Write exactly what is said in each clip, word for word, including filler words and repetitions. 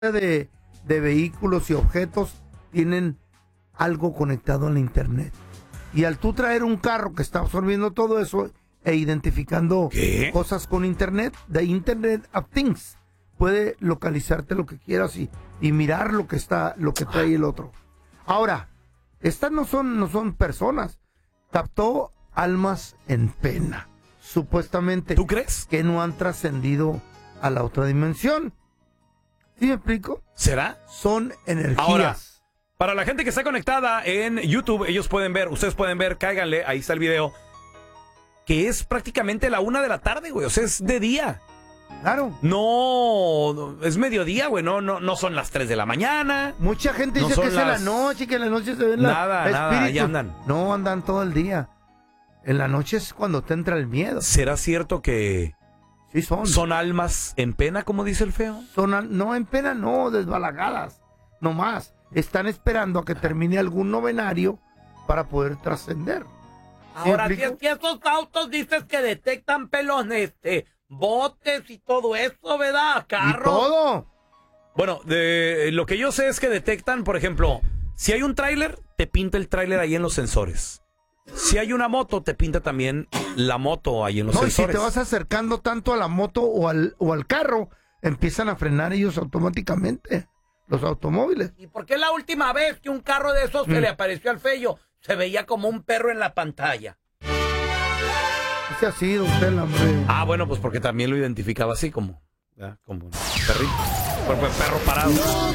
de, de vehículos y objetos tienen algo conectado a la internet. Y al tú traer un carro que está absorbiendo todo eso e identificando ¿Qué? cosas con internet, de Internet of Things, puede localizarte lo que quieras y, y mirar lo que está, lo que trae el otro. Ahora, estas no son, no son personas. Captó almas en pena, supuestamente. ¿Tú crees? Que no han trascendido a la otra dimensión. ¿Sí me explico? ¿Será? Son energías. Ahora, para la gente que está conectada en YouTube, ellos pueden ver, ustedes pueden ver, cáiganle, ahí está el video, que es prácticamente la una de la tarde, güey, o sea, es de día. Claro. No, es mediodía, güey, no, no, no son las tres de la mañana. Mucha gente No dice son que es en la las- noche, que en la noche se ven la- Nada, nada, espíritus. ahí andan. No, andan todo el día. En la noche es cuando te entra el miedo. ¿Será cierto que Sí son. son almas en pena, como dice el feo? Son al- no en pena, no, desbalagadas. No más. Están esperando a que termine algún novenario para poder trascender. ¿Sí Ahora, me si explico? es que esos autos dices que detectan pelones, este, botes y todo eso, ¿verdad? Y Carros. todo. Bueno, de, lo que yo sé es que detectan, por ejemplo, si hay un tráiler, te pinta el tráiler ahí en los sensores. Si hay una moto, te pinta también la moto ahí en los No, y si sensores. te vas acercando tanto a la moto o al, o al carro, empiezan a frenar ellos automáticamente, los automóviles. ¿Y por qué la última vez que un carro de esos se Mm. le apareció al Feyo se veía como un perro en la pantalla? Ese ha sido usted, hombre. Ah, bueno, pues porque también lo identificaba así como, ¿verdad? Como un perrito, como el perro parado.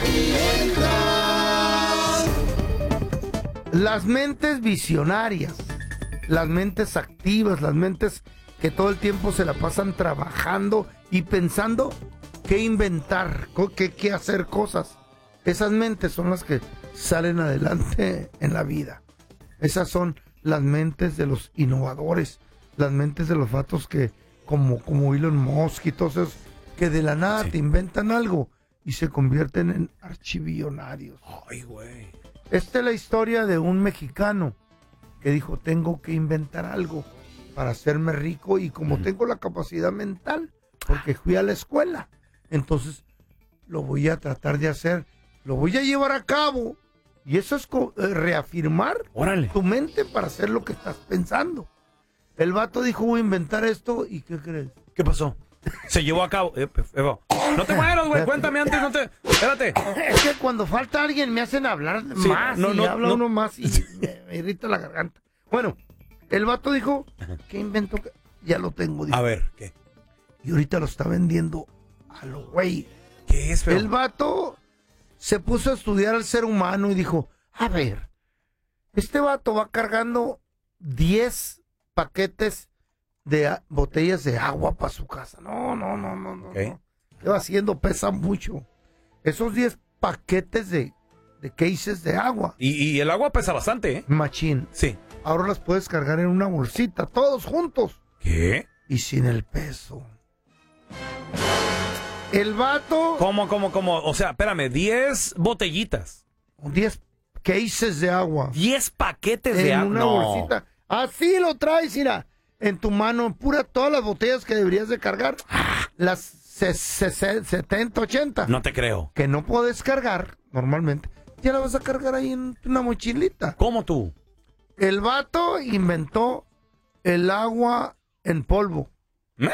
Las mentes visionarias, las mentes activas, las mentes que todo el tiempo se la pasan trabajando y pensando qué inventar, co- qué, qué hacer cosas. Esas mentes son las que salen adelante en la vida. Esas son las mentes de los innovadores, las mentes de los vatos que, como, como Elon Musk y todos esos, que de la nada Sí. te inventan algo y se convierten en archivillonarios. Ay, güey. Esta es la historia de un mexicano que dijo, tengo que inventar algo para hacerme rico y como Mm. tengo la capacidad mental, porque fui a la escuela, entonces lo voy a tratar de hacer, lo voy a llevar a cabo. Y eso es co- eh, reafirmar Órale. tu mente para hacer lo que estás pensando. El vato dijo, voy a inventar esto, ¿y qué crees? ¿Qué pasó? Se llevó a cabo. Eh, Evo. No te mueras, güey. Cuéntame antes, no te. Espérate. Es que cuando falta alguien me hacen hablar Sí, más no, y no, habla no. uno más y me, me irrita la garganta. Bueno, el vato dijo, ¿qué inventó? Ya lo tengo. Dijo. A ver, ¿qué? Y ahorita lo está vendiendo a lo güey. ¿Qué es, feo? El vato se puso a estudiar al ser humano y dijo, a ver, este vato va cargando diez paquetes de a- botellas de agua para su casa. No, no, no, no, no. Ok. no. ¿Qué va haciendo? Pesa mucho. Esos diez paquetes de, de cases de agua. Y, y el agua pesa bastante, ¿eh? Machín. Sí. Ahora las puedes cargar en una bolsita, todos juntos. ¿Qué? Y sin el peso. El vato, ¿Cómo, cómo, cómo? O sea, espérame, diez botellitas. diez cases de agua. diez paquetes En de agua. una No. bolsita. Así lo traes, mira. En tu mano, pura todas las botellas que deberías de cargar. Las se- se- se- setenta, ochenta. No te creo. Que no puedes cargar normalmente. Ya la vas a cargar ahí en una mochilita. ¿Cómo tú? El vato inventó el agua en polvo. ¿Eh?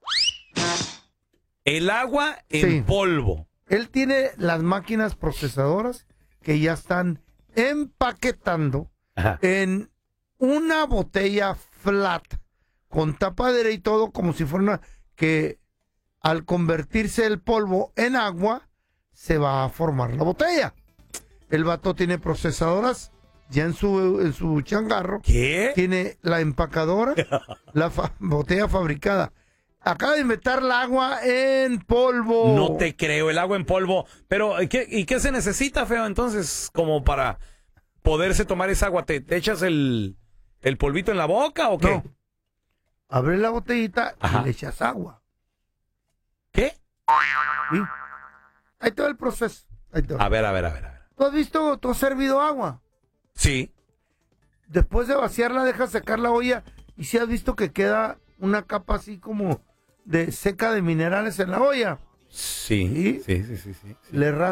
El agua en Sí. polvo. Él tiene las máquinas procesadoras que ya están empaquetando Ajá. en una botella flat con tapadera y todo como si fuera una que al convertirse el polvo en agua se va a formar la botella. El vato tiene procesadoras ya en su en su changarro. ¿Qué? Tiene la empacadora, la fa- botella fabricada. Acaba de inventar el agua en polvo. No te creo, el agua en polvo. Pero, ¿qué, ¿y qué se necesita, feo, entonces? Como para poderse tomar esa agua, ¿te, te echas el, el polvito en la boca o qué? No. Abre la botellita Ajá. y le echas agua. ¿Qué? ¿Sí? Ahí te va el proceso. Ahí te va. A ver, a ver, a ver, a ver. ¿Tú has visto, tú has servido agua? Sí. Después de vaciarla, dejas secar la olla y si has visto que queda una capa así como de seca de minerales en la olla. Sí, ¿Sí? sí, sí, sí, sí. sí. Le